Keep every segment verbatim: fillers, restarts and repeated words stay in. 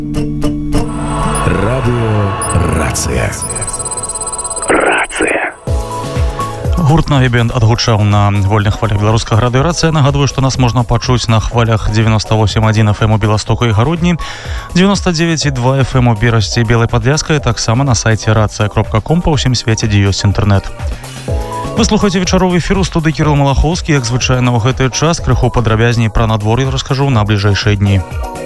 Радыё Рацыя. Рацыя. Гурт «Навібенд» адгучаў на вольных хвалях беларускага радыё «Рацыя». Нагадваю, што нас можна пачуць на хвалях девяносто восемь один эф эм у Беластоку і Гародні, девяносто девять и два эф эм у Берасці і Белай Падляшскай, таксама на сайце рацыя кропка ком па ўсім свеце, дзе ёсць інтэрнэт. Вы слухаеце вечаровы эфір у студыі Кірыл Малахоўскі. Як звычайна ў гэты час, крыху падрабязней пра надвор'е раскажу на бліжэйшыя дні.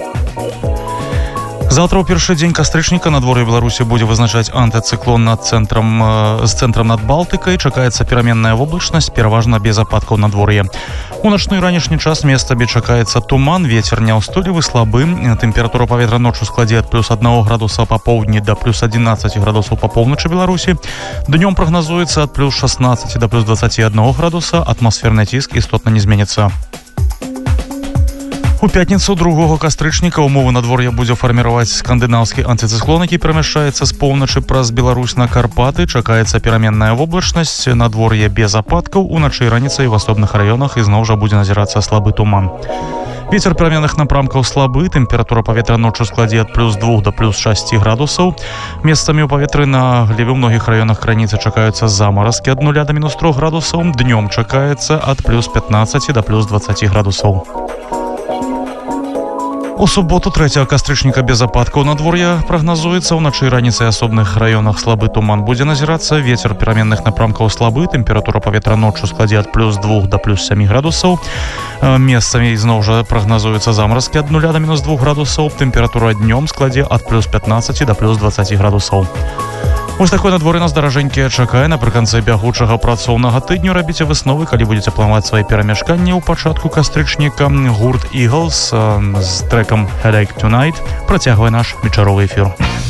Завтра ў першы дзень кастрычніка надвор'е Беларусі будзе вызначаць антыцыклон над цэнтрам, з цэнтрам над Балтыкай. Чакаецца пераменная воблачнасць, пераважна без ападкаў надвор'я. У начны і ранішні час месцамі чакаецца туман, вецер няўстойлівы, слабы. Тэмпература паветра ноччу складзе ад плюс аднаго градуса па поўдні да плюс адзінаццаці градусаў па поўначы Беларусі. Днём прагназуецца ад плюс шаснаццаці да плюс дваццаці аднаго градуса, атмасферны ціск істотна не зменіцца. У пятніцу другога кастрычніка умовы надвор'я будзе фарміраваць скандынаўскі антыцыклон, які перамяшчаецца з поўначы праз Беларусь на Карпаты. Чакаецца пераменная воблачнасць, надвор'е без ападкаў. Уначы і раніцай у асобных раёнах ізноў жа будзе назірацца слабы туман. Вецер пераменных напрамкаў слабы, тэмпература паветра ноччу складзе ад плюс двух да плюс шасці градусаў. Месцамі ў паветры на глебе ў многіх раёнах крыніцы чакаюцца замаразкі ад нуля да мінус трох градусаў. Днём чакаецца ад плюс пятнаццаці да плюс дваццаці градусаў. У суботу трэцяга кастрычніка без ападкаў надвор'я прагназуецца. Уначы і раніцай асобных раёнах слабы туман будзе назірацца. Вецер пераменных напрамкаў слабы, тэмпература паветра ноччу складзе ад плюс двух да плюс сямі градусаў. Месцамі ізноў жа прагназуецца замаразкі ад нуля да мінус двух градусаў. Тэмпература днём складзе ад плюс пятнаццаці да плюс дваццаці градусаў. Вось такое надвор'е нас даражэнькія чакае напрыканцы бягучага працоўнага тыдню. Рабіце высновы, калі будзеце планаваць свае перамяшканні ў пачатку кастрычніка. Гурт «Eagles» з трэкам «Headache Tonight» працягвае наш вечаровы эфір.